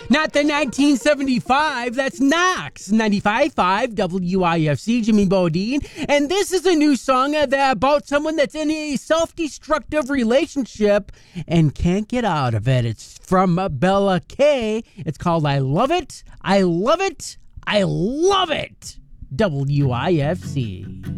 Not the 1975, that's Knox. 95.5 WIFC, Jimmy Bodine. And this is a new song about someone that's in a self-destructive relationship and can't get out of it. It's from Bella K. It's called I Love It, I Love It, I Love It. WIFC.